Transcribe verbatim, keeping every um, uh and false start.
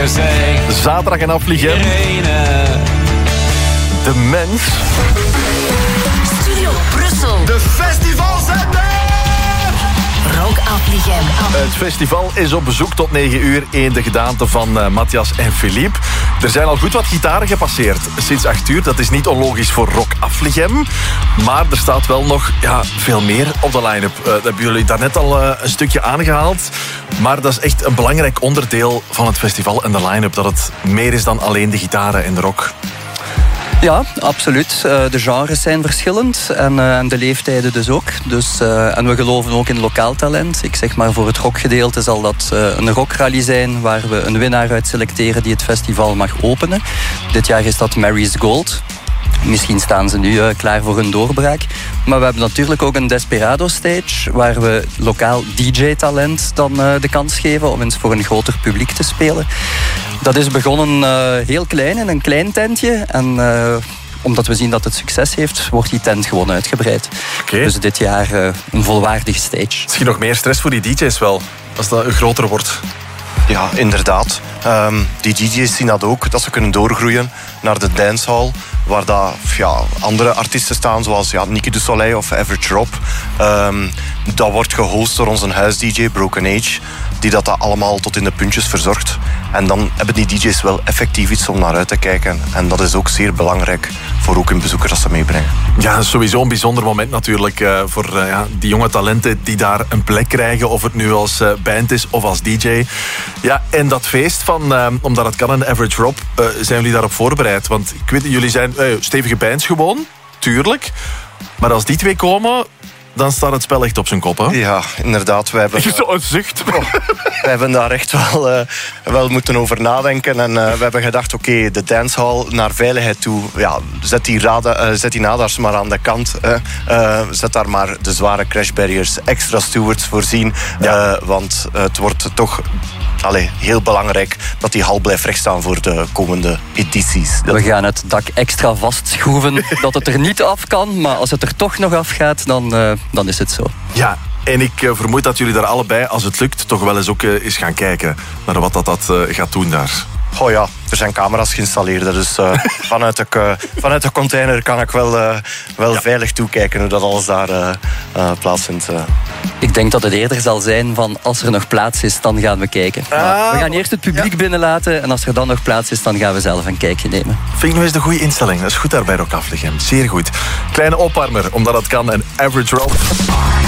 gezegd. Zaterdag en afvliegen. Irene. De mens. Studio Brussel. De festivalzender! Rock Afvliegen. Het festival is op bezoek tot negen uur in de gedaante van uh, Matthias en Philippe. Er zijn al goed wat gitaren gepasseerd sinds acht uur. Dat is niet onlogisch voor Rock Afvliegen. Maar er staat wel nog ja, veel meer op de line-up. Uh, dat hebben jullie daarnet al uh, een stukje aangehaald. Maar dat is echt een belangrijk onderdeel van het festival en de line-up. Dat het meer is dan alleen de gitaren en de rock. Ja, absoluut. De genres zijn verschillend en de leeftijden dus ook. Dus, uh, en we geloven ook in lokaal talent. Ik zeg maar, voor het rockgedeelte zal dat uh, een rockrally zijn waar we een winnaar uit selecteren die het festival mag openen. Dit jaar is dat Mary's Gold. Misschien staan ze nu uh, klaar voor hun doorbraak. Maar we hebben natuurlijk ook een Desperado stage waar we lokaal D J-talent dan uh, de kans geven om eens voor een groter publiek te spelen. Dat is begonnen uh, heel klein in een klein tentje. En uh, omdat we zien dat het succes heeft, wordt die tent gewoon uitgebreid. Okay. Dus dit jaar uh, een volwaardige stage. Misschien nog meer stress voor die D J's wel, als dat groter wordt. Ja, inderdaad. Um, die D J's zien dat ook, dat ze kunnen doorgroeien naar de dancehall, waar dat, ja, andere artiesten staan, zoals ja, Nicky du Soleil of Average Rob. Um, dat wordt gehost door onze huis-D J, Broken Age, die dat, dat allemaal tot in de puntjes verzorgt. En dan hebben die D J's wel effectief iets om naar uit te kijken. En dat is ook zeer belangrijk voor ook hun bezoekers dat ze meebrengen. Ja, sowieso een bijzonder moment natuurlijk uh, voor uh, ja, die jonge talenten die daar een plek krijgen. Of het nu als uh, band is of als D J. Ja, en dat feest van, uh, omdat het kan in Average Rob, uh, zijn jullie daarop voorbereid? Want ik weet, jullie zijn uh, stevige bands gewoon, tuurlijk. Maar als die twee komen, dan staat het spel echt op zijn kop, hè? Ja, inderdaad. We hebben, Zo'n zucht. Oh, we hebben daar echt wel, uh, wel moeten over nadenken. En uh, we hebben gedacht, oké, okay, de dancehall naar veiligheid toe. Ja, zet, die rada, uh, zet die nadars maar aan de kant. Uh, uh, zet daar maar de zware crash barriers, extra stewards voorzien. Ja. Uh, want uh, het wordt toch... Allee, heel belangrijk dat die hal blijft rechtstaan voor de komende edities. We gaan het dak extra vastschroeven dat het er niet af kan. Maar als het er toch nog afgaat, dan, uh, dan is het zo. Ja, en ik uh, vermoed dat jullie daar allebei, als het lukt, toch wel eens ook uh, eens gaan kijken naar wat dat, dat uh, gaat doen daar. Oh ja, er zijn camera's geïnstalleerd. Dus uh, vanuit, de, uh, vanuit de container kan ik wel, uh, wel ja. veilig toekijken hoe dat alles daar uh, uh, plaatsvindt. Uh. Ik denk dat het eerder zal zijn van als er nog plaats is, dan gaan we kijken. Ah, we gaan eerst het publiek ja. binnenlaten en als er dan nog plaats is, dan gaan we zelf een kijkje nemen. Vind ik nog eens de goede instelling. Dat is goed daar bij Rock Afvliegen. Zeer goed. Kleine opwarmer, omdat het kan. En Average Rob.